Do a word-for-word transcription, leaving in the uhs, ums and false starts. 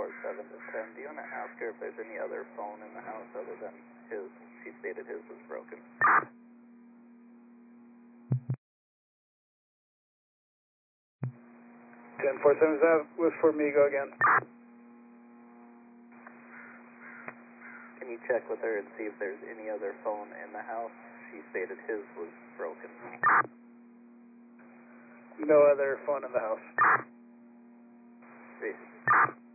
four seven to ten. Do you want to ask her if there's any other phone in the house other than his? She stated his was broken. ten four seven, that was for me. Go again. Can you check with her and see if there's any other phone in the house? She stated his was broken. No other phone in the house. See.